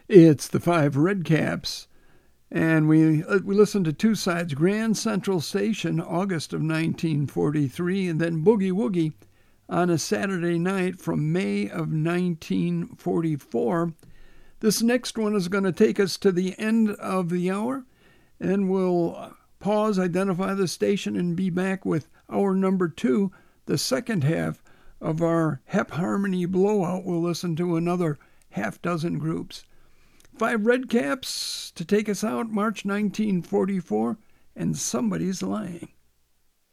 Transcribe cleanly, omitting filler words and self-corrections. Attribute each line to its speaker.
Speaker 1: It's the Five Redcaps, and we listened to two sides: Grand Central Station, August of 1943, and then Boogie Woogie on a Saturday night from May of 1944. This next one is going to take us to the end of the hour, and we'll pause, identify the station, and be back with hour number 2, the second half of our Hep Harmony Blowout. We'll listen to another half dozen groups. Five Redcaps to take us out, March 1944, and Somebody's Lying.